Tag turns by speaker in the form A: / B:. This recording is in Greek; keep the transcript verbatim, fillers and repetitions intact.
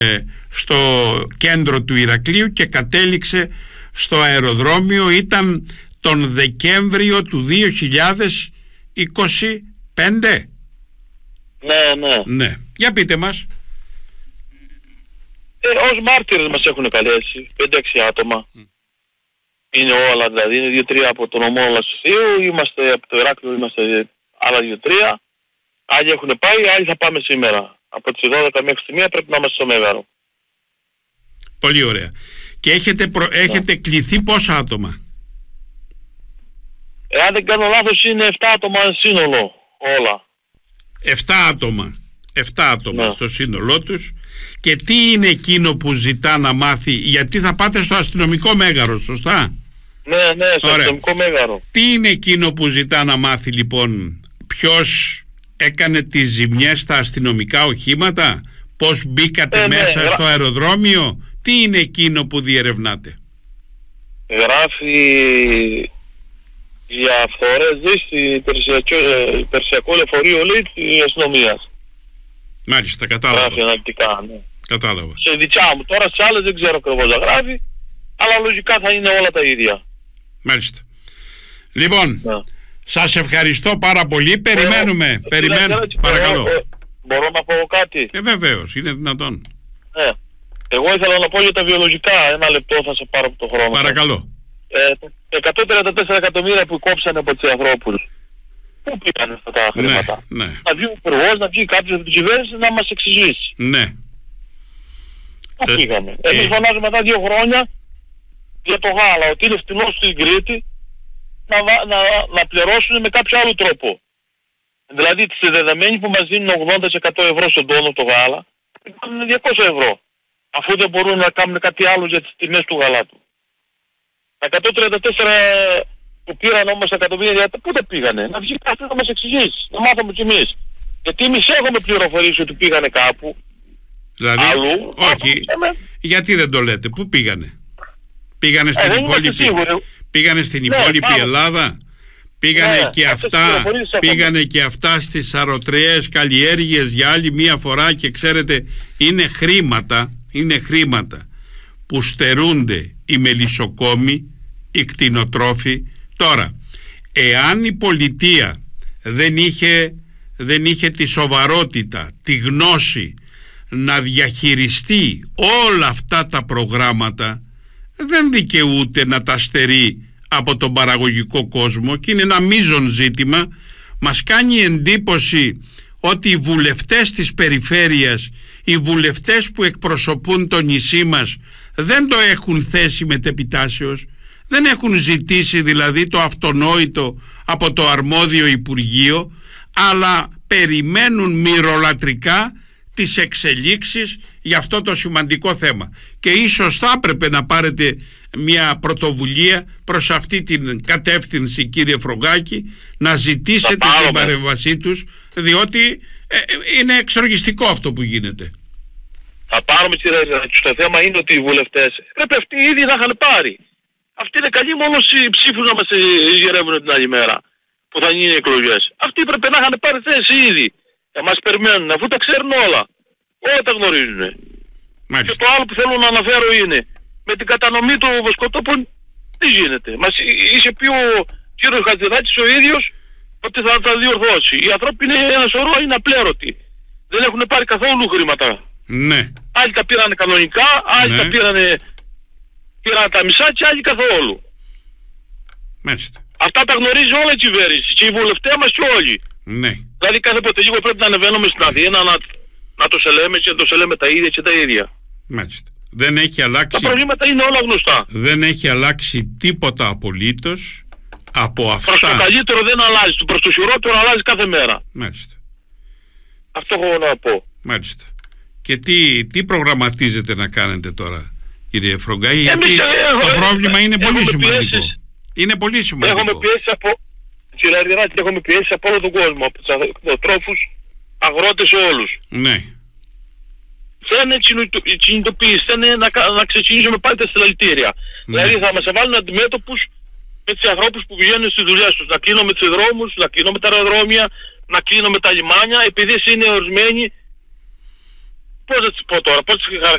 A: στο κέντρο του Ηρακλείου και κατέληξε στο αεροδρόμιο. Ήταν τον Δεκέμβριο του δύο χιλιάδες είκοσι πέντε.
B: Ναι, ναι.
A: Ναι. Για πείτε μας.
B: Ε, ως μάρτυρες μας έχουν καλέσει πέντε έξι άτομα. Mm. Είναι όλα, δηλαδή είναι δύο τρία από τον ομό Λασσίου, είμαστε από το Ηράκλειο, είμαστε άλλα δύο τρία. Άλλοι έχουν πάει, άλλοι θα πάμε σήμερα. Από τις δώδεκα μέχρι τη μία πρέπει να είμαστε στο Μέγαρο.
A: Πολύ ωραία. Και έχετε, προ... yeah. έχετε κληθεί πόσα άτομα?
B: Εάν δεν κάνω λάθος είναι επτά άτομα σύνολο όλα.
A: επτά άτομα. επτά άτομα
B: yeah.
A: στο σύνολό τους. Και τι είναι εκείνο που ζητά να μάθει? Γιατί θα πάτε στο αστυνομικό μέγαρο, σωστά?
B: Ναι, ναι, στο ωραία. αστυνομικό μέγαρο.
A: Τι είναι εκείνο που ζητά να μάθει λοιπόν? Ποιος έκανε τις ζημιές στα αστυνομικά οχήματα? Πώς μπήκατε ε, μέσα ναι, στο γρα... αεροδρόμιο? Τι είναι εκείνο που διερευνάτε?
B: Γράφει για φθορές δεις υπερσιακό λεωφορείο, λέει, της αστυνομίας.
A: Μάλιστα, κατάλαβα.
B: Γράφει αναλυτικά, ναι.
A: Κατάλαβα.
B: Σε δικιά μου, τώρα σε άλλες δεν ξέρω ακριβώς να γράφει, αλλά λογικά θα είναι όλα τα ίδια.
A: Μάλιστα. Λοιπόν,
B: ναι.
A: σας ευχαριστώ πάρα πολύ. Περιμένουμε.
B: Ε,
A: περιμένουμε.
B: Ε,
A: Παρακαλώ.
B: Ε, μπορώ να πω κάτι?
A: Ε, βεβαίως, είναι δυνατόν.
B: Ναι. Εγώ ήθελα να πω για τα βιολογικά. Ένα λεπτό θα σε πάρω από το χρόνο.
A: Παρακαλώ.
B: Ε, εκατόν τριάντα τέσσερα εκατομμύρια που κόψανε από τους ανθρώπους. Πού πήγαν αυτά τα χρήματα?
A: Ναι, ναι.
B: Να βγει ο υπουργός, να βγει κάποιος από την κυβέρνηση να μας εξηγήσει.
A: Ναι.
B: Πού
A: ε,
B: πήγανε?
A: Ε,
B: Εμείς φωνάζουμε μετά δύο χρόνια για το γάλα, ότι είναι φτηνό στην Κρήτη, να, να, να πληρώσουν με κάποιο άλλο τρόπο. Δηλαδή τη συνδεδεμένη που μας δίνουν ογδόντα τοις εκατό ευρώ στον τόνο το γάλα, είναι διακόσια ευρώ. Αφού δεν μπορούν να κάνουν κάτι άλλο για τις τιμές του γαλάτου. Τα εκατόν τριάντα τέσσερα που πήραν όμως τα εκατομμύρια, πού τα πήγανε? Να βγει κάποιος να μας εξηγήσει, να μάθουμε κι εμείς. Γιατί εμείς έχουμε πληροφορήσει ότι πήγανε κάπου.
A: Δηλαδή,
B: αλλού,
A: όχι,
B: άκουσαμε.
A: Γιατί δεν το λέτε? Πού πήγανε? Πήγανε στην
B: ε,
A: υπόλοιπη, πήγανε στην
B: ναι,
A: υπόλοιπη
B: πάμε.
A: Ελλάδα? Πήγανε,
B: ναι,
A: και αυτά, πήγανε και αυτά στις αρωτρεές καλλιέργειες για άλλη μία φορά? Και ξέρετε, είναι χρήματα, είναι χρήματα που στερούνται οι μελισσοκόμοι, οι κτηνοτρόφοι. Τώρα, εάν η πολιτεία δεν είχε, δεν είχε τη σοβαρότητα, τη γνώση να διαχειριστεί όλα αυτά τα προγράμματα, δεν δικαιούται να τα στερεί από τον παραγωγικό κόσμο, και είναι ένα μείζον ζήτημα. Μας κάνει εντύπωση ότι οι βουλευτές της περιφέρειας, οι βουλευτές που εκπροσωπούν το νησί μας, δεν το έχουν θέσει μετεπιτάσεως, δεν έχουν ζητήσει δηλαδή το αυτονόητο από το αρμόδιο Υπουργείο, αλλά περιμένουν μυρολατρικά τις εξελίξεις για αυτό το σημαντικό θέμα. Και ίσως θα έπρεπε να πάρετε μια πρωτοβουλία προς αυτή την κατεύθυνση, κύριε Φρογκάκη, να ζητήσετε την παρέμβασή τους, διότι ε, είναι εξοργιστικό αυτό που γίνεται.
B: Θα πάρουμε στο θέμα είναι ότι οι βουλευτές πρέπει αυτοί ήδη να είχαν πάρει. Αυτοί είναι καλοί μόνο οι ψήφους να μας γυρεύουν την άλλη μέρα που θα γίνει οι εκλογές. Αυτοί πρέπει να είχαν πάρει θέση ήδη. Να μας περιμένουν, αφού τα ξέρουν όλα. Όλα τα γνωρίζουν. Μάλιστα. Και το άλλο που θέλω να αναφέρω είναι με την κατανομή των βοσκοτόπων τι γίνεται. Μας είχε πει ο κύριος Χατζηδάκης ο ίδιος ότι θα τα διορθώσει. Οι ανθρώποι είναι ένα σωρό, είναι απλέρωτοι. Δεν έχουν πάρει καθόλου χρήματα.
A: Ναι.
B: Άλλοι τα πήραν κανονικά, άλλοι ναι. τα πήρανε, πήραν τα μισά και άλλοι καθόλου.
A: Μάλιστα.
B: Αυτά τα γνωρίζει όλα η κυβέρνηση και οι βουλευτές μας και όλοι.
A: Ναι.
B: Δηλαδή κάθε ποτέ λίγο πρέπει να ανεβαίνουμε στην Αθήνα να, να το σε λέμε και να το σε λέμε τα ίδια και τα ίδια.
A: Μάλιστα. Δεν έχει αλλάξει...
B: Τα προβλήματα είναι όλα γνωστά.
A: Δεν έχει αλλάξει τίποτα απολύτως από αυτά.
B: Προς το καλύτερο δεν αλλάζει, προς το χειρότερο αλλάζει κάθε μέρα.
A: Μάλιστα.
B: Αυτό έχω να πω.
A: Μάλιστα. Και τι, τι προγραμματίζετε να κάνετε τώρα, κύριε Φρογκάκη? Γιατί
B: Εμείς,
A: το
B: ε,
A: πρόβλημα
B: ε,
A: είναι πολύ σημαντικό.
B: Πιέσεις,
A: είναι πολύ σημαντικό.
B: Έχουμε πιέσει από... Κύριε Αργυράκη, έχουμε πιέσει από όλο τον κόσμο, από τους κτηνοτρόφους, αγρότες, όλους.
A: Ναι.
B: Θέλουν κινητοποίηση, θέλουν να, να ξεκινήσουμε πάλι τα συλλαλητήρια. Ναι. Δηλαδή θα μας βάλουν αντιμέτωπους με τους ανθρώπους που πηγαίνουν στις δουλειές τους. Να κλείνουμε τους δρόμους, να κλείνουμε τα αεροδρόμια, να κλείνουμε τα λιμάνια, επειδή είναι ορισμένοι πώς να τις πω τώρα, πώς τις